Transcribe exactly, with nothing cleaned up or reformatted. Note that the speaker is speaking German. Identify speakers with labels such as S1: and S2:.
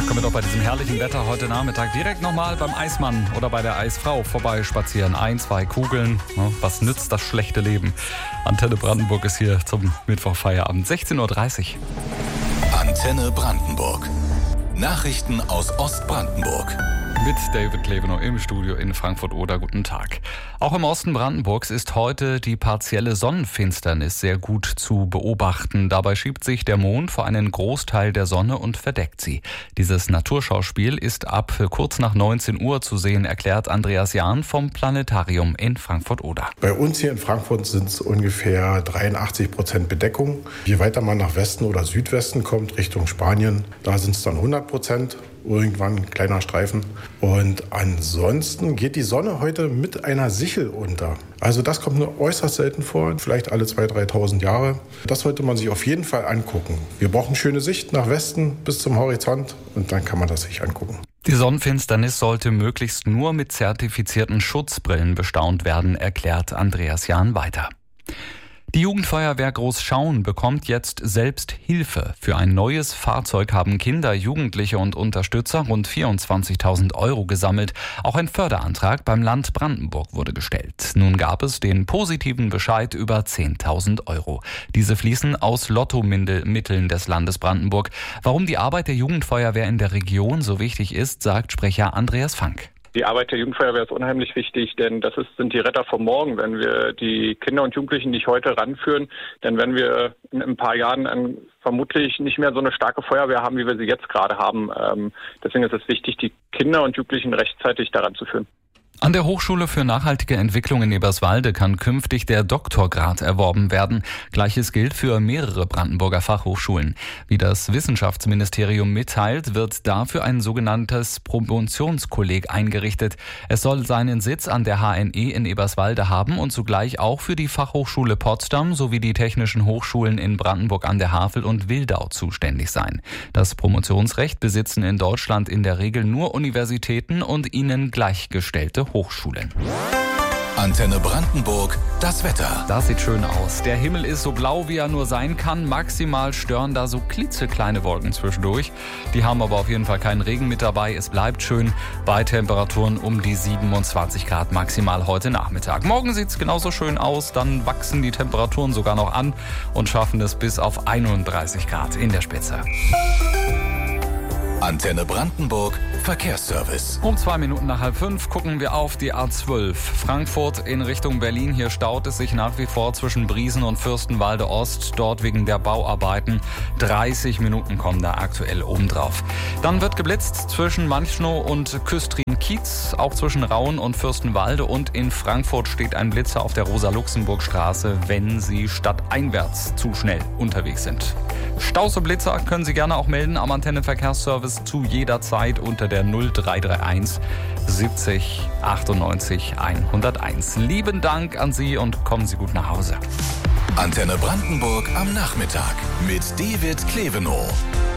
S1: Können wir doch bei diesem herrlichen Wetter heute Nachmittag direkt nochmal beim Eismann oder bei der Eisfrau vorbeispazieren. Ein, zwei Kugeln. Was nützt das schlechte Leben? Antenne Brandenburg ist hier zum Mittwochfeierabend. sechzehn Uhr dreißig.
S2: Antenne Brandenburg. Nachrichten aus Ostbrandenburg.
S1: Mit David Klevenow im Studio in Frankfurt-Oder. Guten Tag. Auch im Osten Brandenburgs ist heute die partielle Sonnenfinsternis sehr gut zu beobachten. Dabei schiebt sich der Mond vor einen Großteil der Sonne und verdeckt sie. Dieses Naturschauspiel ist ab kurz nach neunzehn Uhr zu sehen, erklärt Andreas Jahn vom Planetarium in Frankfurt-Oder.
S3: Bei uns hier in Frankfurt sind es ungefähr dreiundachtzig Prozent Bedeckung. Je weiter man nach Westen oder Südwesten kommt, Richtung Spanien, da sind es dann hundert Prozent. Irgendwann ein kleiner Streifen. Und ansonsten geht die Sonne heute mit einer Sichel unter. Also das kommt nur äußerst selten vor, vielleicht alle zweitausend, dreitausend Jahre. Das sollte man sich auf jeden Fall angucken. Wir brauchen schöne Sicht nach Westen bis zum Horizont und dann kann man das sich angucken.
S1: Die Sonnenfinsternis sollte möglichst nur mit zertifizierten Schutzbrillen bestaunt werden, erklärt Andreas Jahn weiter. Die Jugendfeuerwehr Großschauen bekommt jetzt selbst Hilfe. Für ein neues Fahrzeug haben Kinder, Jugendliche und Unterstützer rund vierundzwanzigtausend Euro gesammelt. Auch ein Förderantrag beim Land Brandenburg wurde gestellt. Nun gab es den positiven Bescheid über zehntausend Euro. Diese fließen aus Lottomitteln des Landes Brandenburg. Warum die Arbeit der Jugendfeuerwehr in der Region so wichtig ist, sagt Sprecher Andreas Fank.
S4: Die Arbeit der Jugendfeuerwehr ist unheimlich wichtig, denn das ist, sind die Retter vom Morgen. Wenn wir die Kinder und Jugendlichen nicht heute ranführen, dann werden wir in ein paar Jahren ein, vermutlich nicht mehr so eine starke Feuerwehr haben, wie wir sie jetzt gerade haben. Ähm, deswegen ist es wichtig, die Kinder und Jugendlichen rechtzeitig daran zu führen.
S1: An der Hochschule für nachhaltige Entwicklung in Eberswalde kann künftig der Doktorgrad erworben werden. Gleiches gilt für mehrere Brandenburger Fachhochschulen. Wie das Wissenschaftsministerium mitteilt, wird dafür ein sogenanntes Promotionskolleg eingerichtet. Es soll seinen Sitz an der H N E in Eberswalde haben und zugleich auch für die Fachhochschule Potsdam sowie die technischen Hochschulen in Brandenburg an der Havel und Wildau zuständig sein. Das Promotionsrecht besitzen in Deutschland in der Regel nur Universitäten und ihnen gleichgestellte Hochschulen.
S2: Antenne Brandenburg, das Wetter.
S1: Das sieht schön aus. Der Himmel ist so blau, wie er nur sein kann. Maximal stören da so klitzekleine Wolken zwischendurch. Die haben aber auf jeden Fall keinen Regen mit dabei. Es bleibt schön bei Temperaturen um die siebenundzwanzig Grad maximal heute Nachmittag. Morgen sieht es genauso schön aus. Dann wachsen die Temperaturen sogar noch an und schaffen es bis auf einunddreißig Grad in der Spitze.
S2: Antenne Brandenburg, Verkehrsservice.
S1: Um zwei Minuten nach halb fünf gucken wir auf die A zwölf. Frankfurt in Richtung Berlin. Hier staut es sich nach wie vor zwischen Briesen und Fürstenwalde Ost. Dort wegen der Bauarbeiten. dreißig Minuten kommen da aktuell obendrauf. Dann wird geblitzt zwischen Manchnow und Küstrin-Kiez. Auch zwischen Rauen und Fürstenwalde. Und in Frankfurt steht ein Blitzer auf der Rosa-Luxemburg-Straße, wenn Sie stadteinwärts zu schnell unterwegs sind. Stauseblitzer können Sie gerne auch melden am Antenne-Verkehrsservice zu jeder Zeit unter der null drei drei eins siebzig achtundneunzig hunderteins. Lieben Dank an Sie und kommen Sie gut nach Hause.
S2: Antenne Brandenburg am Nachmittag mit David Klevenow.